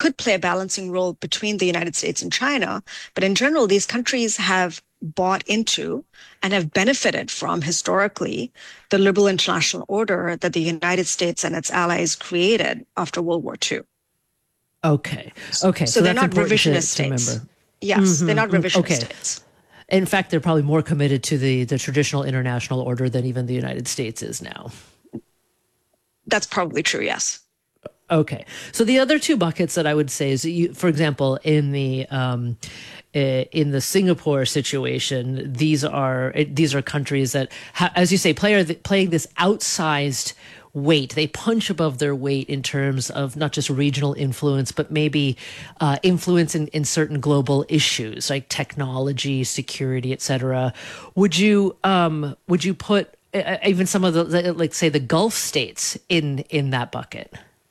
could play a balancing role between the United States and China. But in general, these countries have bought into and have benefited from historically the liberal international order that the United States and its allies created after World War II. Okay. Okay. So So they're that's not important revisionist to states. remember. Yes, they're not revisionist Okay. states. In fact, they're probably more committed to the traditional international order than even the United States is now. That's probably true, yes. Okay. So the other two buckets that I would say is, you, for example, in the Singapore situation, these are countries that, as you say, playing this outsized weight. They punch above their weight in terms of not just regional influence, but maybe influence in certain global issues like technology, security, etc. Would you put even some of the, like, say, the Gulf states in that bucket?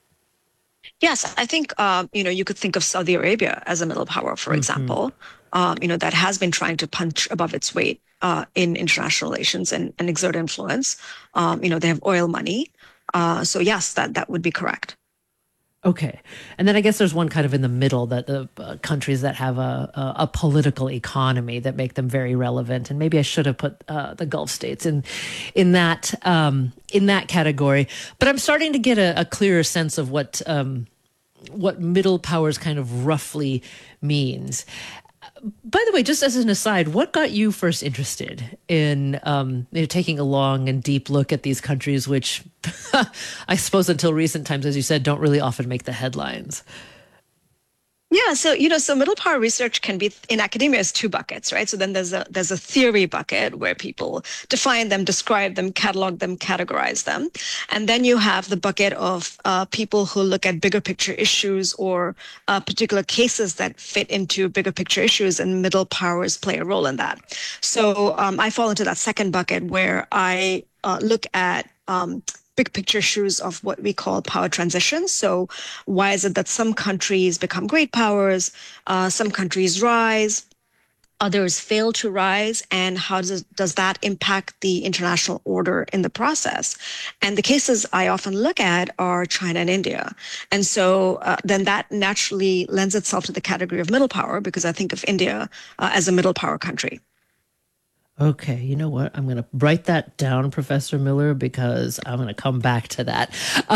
Yes, I think you could think of Saudi Arabia as a middle power, for example, that has been trying to punch above its weight in international relations and exert influence. They have oil money. So yes, that would be correct. Okay. And then I guess there's one kind of in the middle, that the countries that have a political economy that make them very relevant. And maybe I should have put the Gulf states in that category. But I'm starting to get a clearer sense of what middle powers kind of roughly means. By the way, just as an aside, what got you first interested in taking a long and deep look at these countries, which I suppose until recent times, as you said, don't really often make the headlines? Yeah, so middle power research can be in academia is two buckets, right? So then there's a theory bucket where people define them, describe them, catalog them, categorize them, and then you have the bucket of people who look at bigger picture issues or particular cases that fit into bigger picture issues, and middle powers play a role in that. So I fall into that second bucket where I look at big picture issues of what we call power transitions. So why is it that some countries become great powers, some countries rise, others fail to rise, and how does that impact the international order in the process? And the cases I often look at are China and India. And so then that naturally lends itself to the category of middle power, because I think of India as a middle power country. Okay, you know what? I'm going to write that down, Professor Miller, because I'm going to come back to that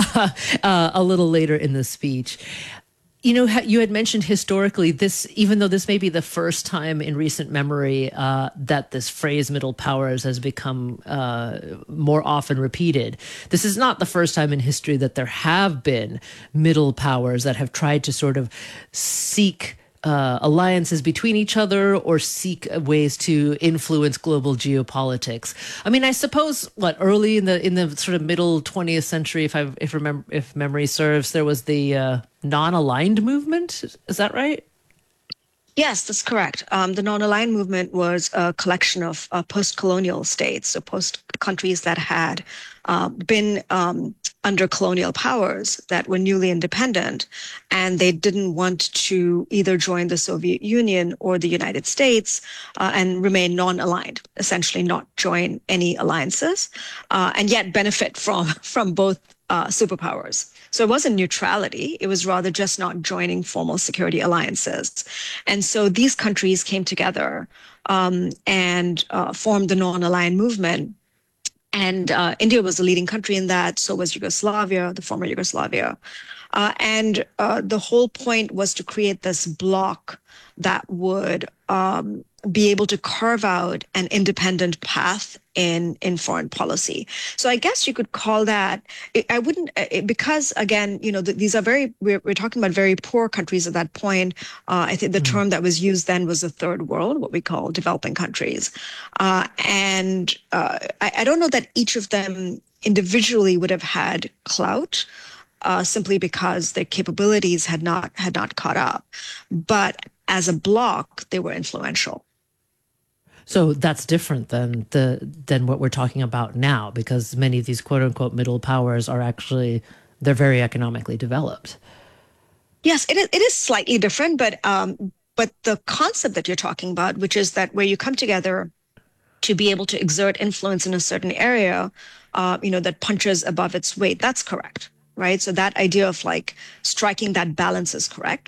a little later in the speech. You know, you had mentioned historically this, even though this may be the first time in recent memory that this phrase middle powers has become more often repeated. This is not the first time in history that there have been middle powers that have tried to sort of seek alliances between each other or seek ways to influence global geopolitics. I mean, I suppose early in the sort of middle 20th century, if memory serves, there was the non-aligned movement. Is that right? Yes, that's correct. The non-aligned movement was a collection of post-colonial states, so post countries that had been under colonial powers that were newly independent, and they didn't want to either join the Soviet Union or the United States and remain non-aligned, essentially not join any alliances, and yet benefit from both superpowers. So it wasn't neutrality. It was rather just not joining formal security alliances. And so these countries came together and formed the non-aligned movement. And India was a leading country in that. So was Yugoslavia, the former Yugoslavia. And the whole point was to create this bloc that would be able to carve out an independent path in foreign policy. So I guess you could call that, I wouldn't, because again, these are we're talking about very poor countries at that point. I think the term that was used then was the third world, what we call developing countries. And I don't know that each of them individually would have had clout. Simply because their capabilities had not caught up, but as a bloc, they were influential. So that's different than what we're talking about now, because many of these quote unquote middle powers are actually, they're very economically developed. Yes, it is slightly different, but the concept that you're talking about, which is that where you come together to be able to exert influence in a certain area, that punches above its weight, that's correct. Right. So that idea of like striking that balance is correct.